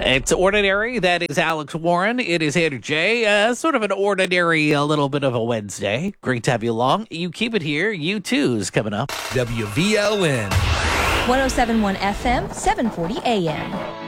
It's ordinary. That is Alex Warren. It is Andrew J. Sort of an ordinary, a little bit of a Wednesday. Great to have you along. You keep it here. You too is coming up. WVLN 1071 FM, 740 AM.